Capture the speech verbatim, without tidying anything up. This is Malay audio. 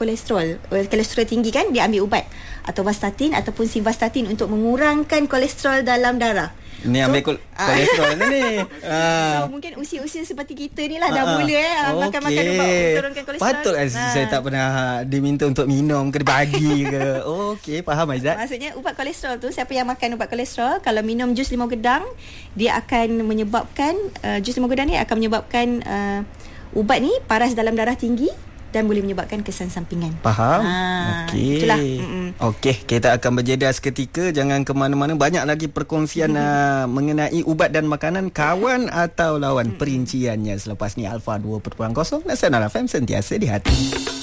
kolesterol, kolesterol tinggi kan, dia ambil ubat atorvastatin ataupun simvastatin untuk mengurangkan kolesterol dalam darah. Ni So, ambil kol- kolesterol ni. So Ah. mungkin usia-usia seperti kita ni lah dah Ah, mula eh ah, makan-makan ubat untuk turunkan kolesterol. Patut ah. saya tak pernah diminta untuk minum ke dibagi ke. Okey, faham Aizat. Maksudnya ubat kolesterol tu, siapa yang makan ubat kolesterol, kalau minum jus limau gedang, dia akan menyebabkan uh, jus limau gedang ni akan menyebabkan uh, ubat ni paras dalam darah tinggi dan boleh menyebabkan kesan sampingan. Faham? Ha, Okey. itulah. Mm-mm. Okey, kita akan berjeda seketika. Jangan ke mana-mana. Banyak lagi perkongsian uh, mengenai ubat dan makanan. Kawan atau lawan? Mm-mm. Perinciannya selepas ni. Alpha dua kosong kosong Nasional F M, sentiasa di hati.